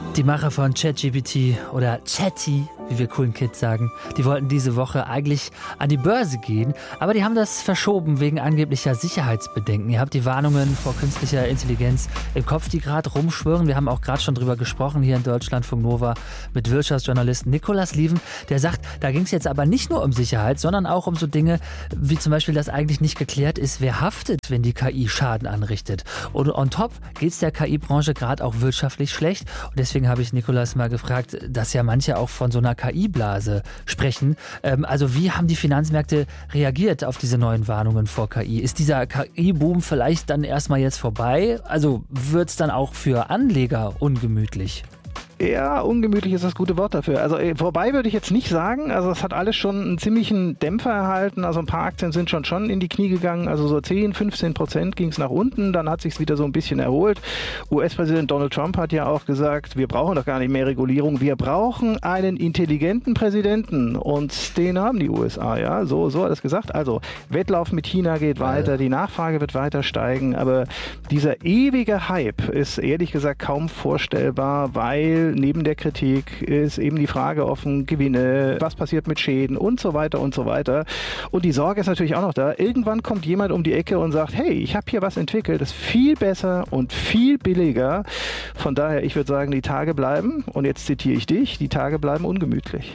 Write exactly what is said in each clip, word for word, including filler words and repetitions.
Die Macher von ChatGPT oder Chatty, wie wir coolen Kids sagen, die wollten diese Woche eigentlich an die Börse gehen, aber die haben das verschoben wegen angeblicher Sicherheitsbedenken. Ihr habt die Warnungen vor künstlicher Intelligenz im Kopf, die gerade rumschwirren. Wir haben auch gerade schon drüber gesprochen hier in Deutschlandfunk Nova mit Wirtschaftsjournalisten Nicolas Lieven, der sagt, da ging es jetzt aber nicht nur um Sicherheit, sondern auch um so Dinge wie zum Beispiel, dass eigentlich nicht geklärt ist, wer haftet, wenn die K I Schaden anrichtet. Und on top geht es der K I-Branche gerade auch wirtschaftlich schlecht. Und deswegen habe ich Nicolas mal gefragt, dass ja manche auch von so einer K I-Blase sprechen. Ähm, also wie haben die Finanzmärkte reagiert auf diese neuen Warnungen vor K I? Ist dieser K I-Boom vielleicht dann erstmal jetzt vorbei? Also wird es dann auch für Anleger ungemütlich? Ja, ungemütlich ist das gute Wort dafür. Also äh, vorbei würde ich jetzt nicht sagen. Also es hat alles schon einen ziemlichen Dämpfer erhalten. Also ein paar Aktien sind schon schon in die Knie gegangen. Also so zehn, fünfzehn Prozent ging es nach unten. Dann hat sich wieder so ein bisschen erholt. U S-Präsident Donald Trump hat ja auch gesagt, wir brauchen doch gar nicht mehr Regulierung. Wir brauchen einen intelligenten Präsidenten. Und den haben die U S A, ja. So, so hat er es gesagt. Also Wettlauf mit China geht weiter. Die Nachfrage wird weiter steigen. Aber dieser ewige Hype ist ehrlich gesagt kaum vorstellbar, weil neben der Kritik ist eben die Frage offen, Gewinne, was passiert mit Schäden und so weiter und so weiter. Und die Sorge ist natürlich auch noch da. Irgendwann kommt jemand um die Ecke und sagt, hey, ich habe hier was entwickelt, das ist viel besser und viel billiger. Von daher, ich würde sagen, die Tage bleiben, und jetzt zitiere ich dich, die Tage bleiben ungemütlich.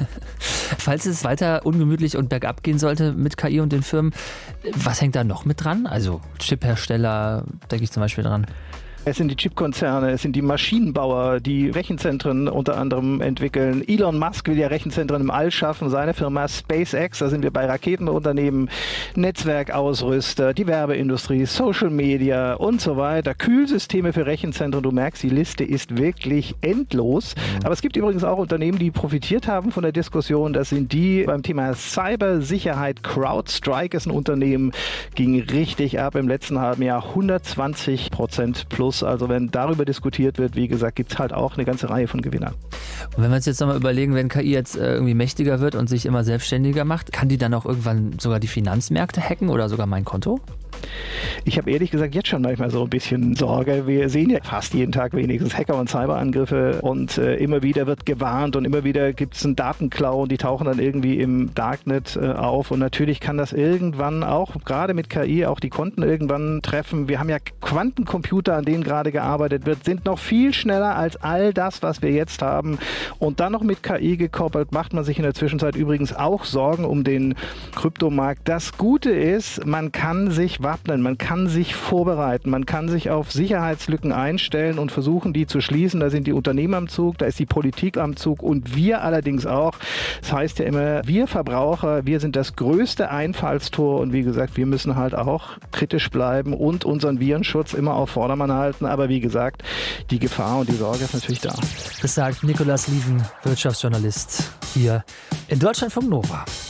Falls es weiter ungemütlich und bergab gehen sollte mit K I und den Firmen, was hängt da noch mit dran? Also Chiphersteller, denke ich zum Beispiel dran. Es sind die Chipkonzerne, es sind die Maschinenbauer, die Rechenzentren unter anderem entwickeln. Elon Musk will ja Rechenzentren im All schaffen, seine Firma SpaceX, da sind wir bei Raketenunternehmen, Netzwerkausrüster, die Werbeindustrie, Social Media und so weiter, Kühlsysteme für Rechenzentren. Du merkst, die Liste ist wirklich endlos. Mhm. Aber es gibt übrigens auch Unternehmen, die profitiert haben von der Diskussion. Das sind die beim Thema Cybersicherheit. CrowdStrike ist ein Unternehmen, ging richtig ab im letzten halben Jahr, hundertzwanzig Prozent plus. Also wenn darüber diskutiert wird, wie gesagt, gibt es halt auch eine ganze Reihe von Gewinnern. Und wenn wir uns jetzt nochmal überlegen, wenn K I jetzt irgendwie mächtiger wird und sich immer selbstständiger macht, kann die dann auch irgendwann sogar die Finanzmärkte hacken oder sogar mein Konto? Ich habe ehrlich gesagt jetzt schon manchmal so ein bisschen Sorge. Wir sehen ja fast jeden Tag wenigstens Hacker- und Cyberangriffe, und äh, immer wieder wird gewarnt und immer wieder gibt es einen Datenklau und die tauchen dann irgendwie im Darknet äh, auf, und natürlich kann das irgendwann auch, gerade mit K I, auch die Konten irgendwann treffen. Wir haben ja Quantencomputer, an denen gerade gearbeitet wird, sind noch viel schneller als all das, was wir jetzt haben, und dann noch mit K I gekoppelt, macht man sich in der Zwischenzeit übrigens auch Sorgen um den Kryptomarkt. Das Gute ist, man kann sich wappnen, man kann sich vorbereiten, man kann sich auf Sicherheitslücken einstellen und versuchen, die zu schließen. Da sind die Unternehmen am Zug, da ist die Politik am Zug und wir allerdings auch. Das heißt ja immer, wir Verbraucher, wir sind das größte Einfallstor, und wie gesagt, wir müssen halt auch kritisch bleiben und unseren Virenschutz immer auf Vordermann halten. Aber wie gesagt, die Gefahr und die Sorge ist natürlich da. Das sagt Nicolas Lieven, Wirtschaftsjournalist hier in Deutschlandfunk Nova.